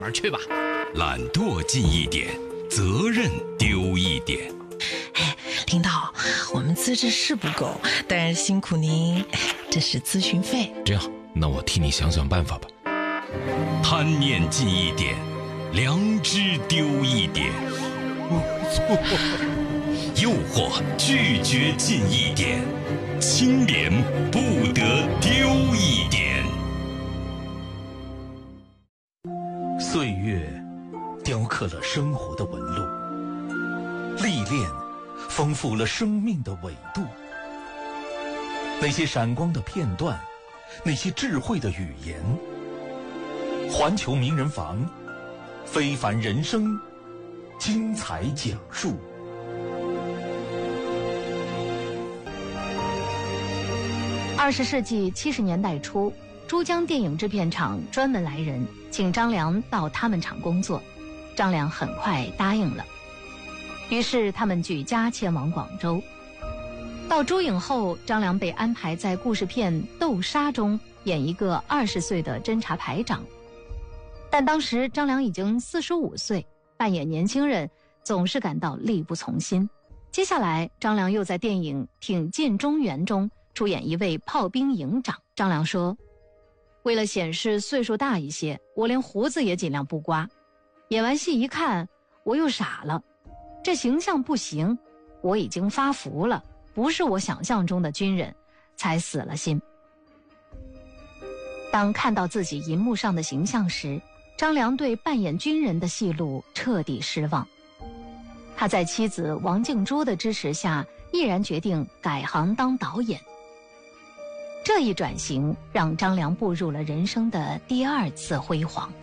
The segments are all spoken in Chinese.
门去吧。 懒惰尽一点，责任丢一点。 领导，我们资质是不够，但是辛苦您，这是咨询费。 这样，那我替你想想办法吧。 贪念尽一点，良知丢一点。诱惑拒绝尽一点，清廉不得丢一点。 岁月雕刻了生活的纹路，历练丰富了生命的纬度。那些闪光的片段，那些智慧的语言，环球名人房，非凡人生精彩讲述。 20世纪70年代初，珠江电影制片厂专门来人，请张良到他们厂工作。张良很快答应了，于是他们举家迁往广州。到珠影后，张良被安排在故事片《斗沙》中演一个20岁的侦察排长。但当时张良已经45岁，扮演年轻人总是感到力不从心。接下来，张良又在电影《挺进中原》中出演一位炮兵营长。张良说，为了显示岁数大一些，我连胡子也尽量不刮。演完戏一看，我又傻了，这形象不行，我已经发福了，不是我想象中的军人，才死了心。当看到自己银幕上的形象时，张良对扮演军人的戏路彻底失望。他在妻子王静珠的支持下，毅然决定改行当导演。这一转型让张良步入了人生的第2次辉煌。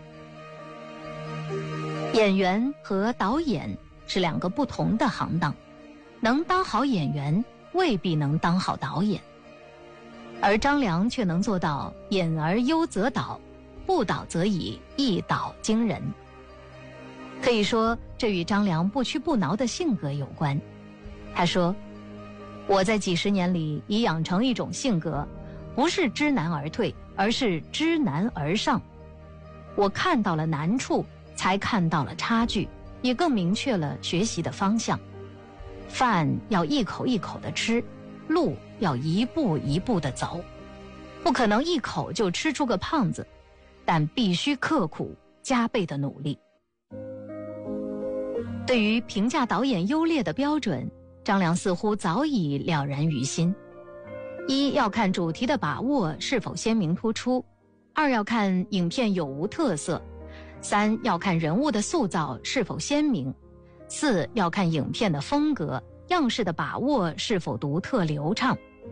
演员和导演是2个不同的行当，能当好演员未必能当好导演，而张良却能做到演而优则导，不导则已，一导惊人。可以说，这与张良不屈不挠的性格有关。他说，我在几十年里已养成一种性格，不是知难而退，而是知难而上。我看到了难处，才看到了差距，也更明确了学习的方向。饭要一口一口的吃，路要一步一步的走，不可能一口就吃出个胖子，但必须刻苦，加倍的努力。对于评价导演优劣的标准，张良似乎早已了然于心。1要看主题的把握是否鲜明突出，2要看影片有无特色，3要看人物的塑造是否鲜明，4要看影片的风格样式的把握是否独特流畅。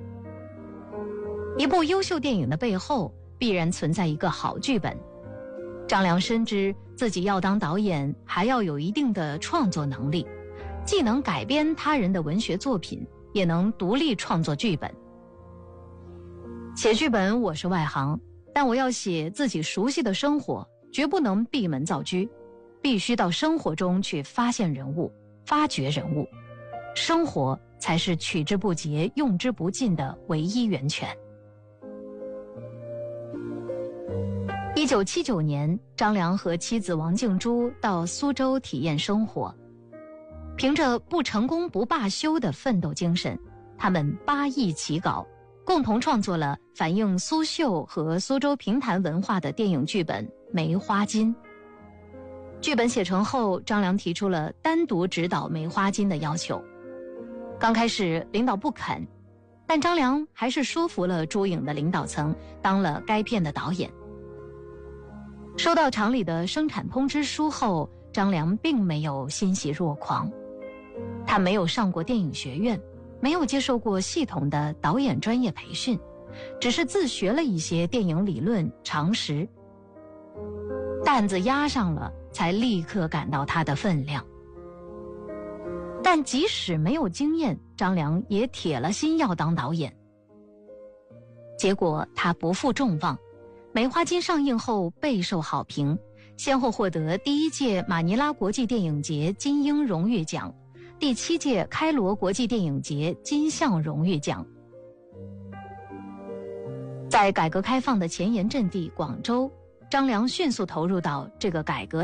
一部优秀电影的背后必然存在一个好剧本。张良深知自己要当导演，还要有一定的创作能力，既能改编他人的文学作品，也能独立创作剧本。写剧本我是外行，但我要写自己熟悉的生活，绝不能闭门造车，必须到生活中去发现人物，发掘人物。生活才是取之不竭、用之不尽的唯一源泉。1979年，张良和妻子王静珠到苏州体验生活。凭着不成功不罢休的奋斗精神，他们8易起稿，共同创作了反映苏绣和苏州评弹文化的电影剧本《梅花金》。剧本写成后，张良提出了单独指导《梅花金》的要求。刚开始领导不肯，但张良还是说服了珠影的领导层，当了该片的导演。收到厂里的生产通知书后，张良并没有欣喜若狂。他没有上过电影学院，没有接受过系统的导演专业培训，只是自学了一些电影理论常识。担子压上了，才立刻感到它的分量。但即使没有经验，张良也铁了心要当导演。结果他不负众望，《梅花金》上映后备受好评，先后获得第1届马尼拉国际电影节金鹰荣誉奖、第7届开罗国际电影节金像荣誉奖。在改革开放的前沿阵地广州， 张良迅速投入到这个改革